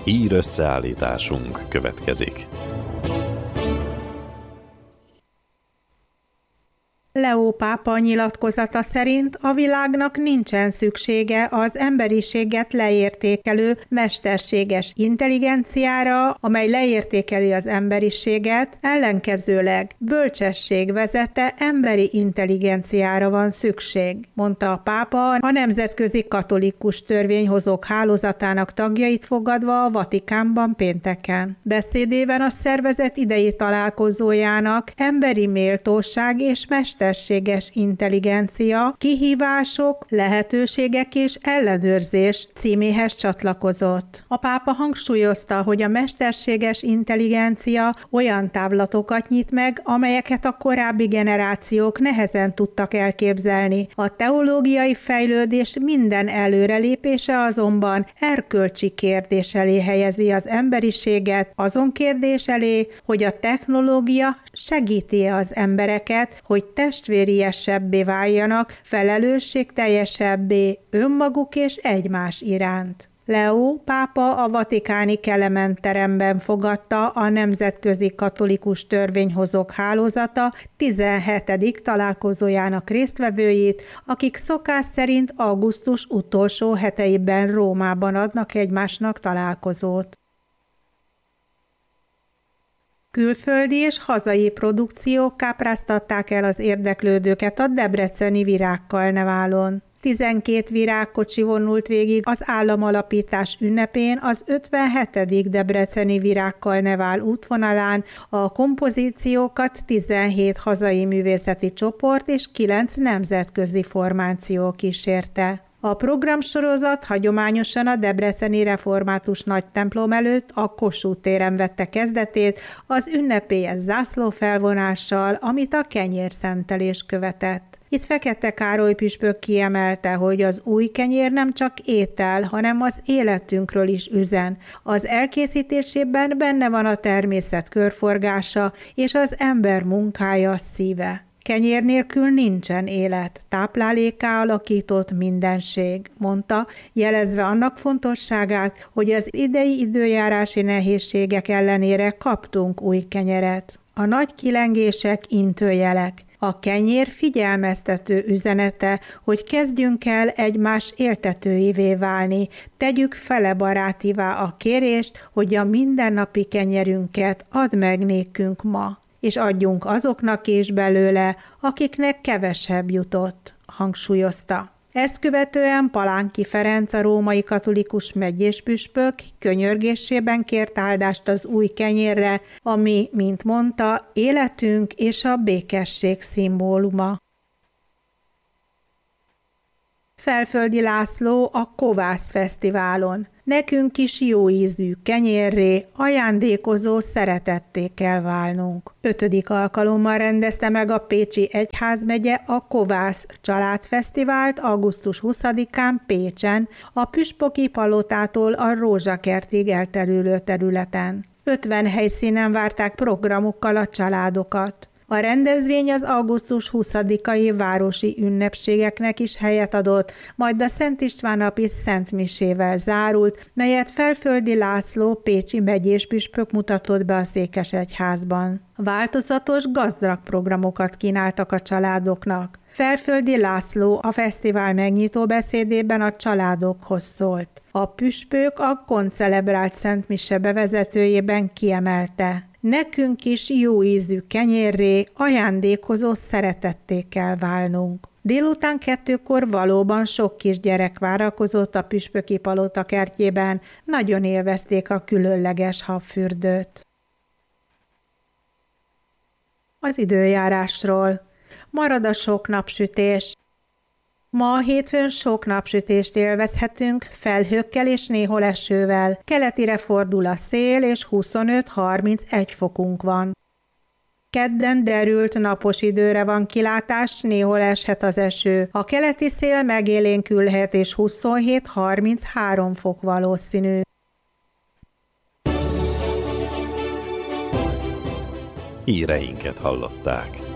Hír összeállításunk következik. Leó pápa nyilatkozata szerint a világnak nincsen szüksége az emberiséget leértékelő mesterséges intelligenciára, amely leértékeli az emberiséget, ellenkezőleg bölcsesség vezette emberi intelligenciára van szükség, mondta a pápa a Nemzetközi Katolikus Törvényhozók Hálózatának tagjait fogadva a Vatikánban pénteken. Beszédében a szervezet idei találkozójának emberi méltóság és mesterséges intelligencia, kihívások, lehetőségek és ellenőrzés címéhez csatlakozott. A pápa hangsúlyozta, hogy a mesterséges intelligencia olyan távlatokat nyit meg, amelyeket a korábbi generációk nehezen tudtak elképzelni. A teológiai fejlődés minden előrelépése azonban erkölcsi kérdés elé helyezi az emberiséget, azon kérdés elé, hogy a technológia segíti az embereket, hogy testvériesebbé váljanak, felelősségteljesebbé önmaguk és egymás iránt. Leó pápa a vatikáni Kelemen teremben fogadta a Nemzetközi Katolikus Törvényhozók Hálózata 17. találkozójának résztvevőit, akik szokás szerint augusztus utolsó heteiben Rómában adnak egymásnak találkozót. Külföldi és hazai produkciók kápráztatták el az érdeklődőket a debreceni Virágkarneválon. 12 virágkocsi vonult végig az államalapítás ünnepén az 57. debreceni Virágkarnevál útvonalán, a kompozíciókat 17 hazai művészeti csoport és 9 nemzetközi formáció kísérte. A programsorozat hagyományosan a debreceni református nagytemplom előtt a Kossuth téren vette kezdetét az ünnepélyes zászlófelvonással, amit a kenyérszentelés követett. Itt Fekete Károly püspök kiemelte, hogy az új kenyér nem csak étel, hanem az életünkről is üzen. Az elkészítésében benne van a természet körforgása és az ember munkája szíve. Kenyér nélkül nincsen élet, táplálékká alakított mindenség, mondta, jelezve annak fontosságát, hogy az idei időjárási nehézségek ellenére kaptunk új kenyeret. A nagy kilengések intőjelek. A kenyér figyelmeztető üzenete, hogy kezdjünk el egymás éltetőivé válni, tegyük felebarátivá a kérést, hogy a mindennapi kenyerünket add meg nékünk ma, és adjunk azoknak is belőle, akiknek kevesebb jutott, hangsúlyozta. Ezt követően Palánki Ferenc, a római katolikus megyéspüspök könyörgésében kért áldást az új kenyérre, ami, mint mondta, életünk és a békesség szimbóluma. Felföldi László a Kovász Fesztiválon. Nekünk is jó ízű kenyérré, ajándékozó szeretetté kell válnunk. 5. alkalommal rendezte meg a Pécsi Egyházmegye a Kovász Családfesztivált augusztus 20-án Pécsen, a Püspöki Palotától a Rózsakertig elterülő területen. 50 helyszínen várták programokkal a családokat. A rendezvény az augusztus 20-ai városi ünnepségeknek is helyet adott, majd a Szent István napi szentmisével zárult, melyet Felföldi László pécsi megyéspüspök mutatott be a Székesegyházban. Változatos, gazdag programokat kínáltak a családoknak. Felföldi László a fesztivál megnyitó beszédében a családokhoz szólt. A püspök a koncelebrált szentmise bevezetőjében kiemelte: nekünk is jó ízű kenyérré, ajándékozó szeretetté kell válnunk. Délután 2-kor valóban sok kisgyerek várakozott a Püspöki Palota kertjében, nagyon élvezték a különleges habfürdőt. Az időjárásról. Marad a sok napsütés. Ma a hétfőn sok napsütést élvezhetünk, felhőkkel és néhol esővel. Keletire fordul a szél, és 25-31 fokunk van. Kedden derült napos időre van kilátás, néhol eshet az eső. A keleti szél megélénkülhet, és 27-33 fok valószínű. Híreinket hallották.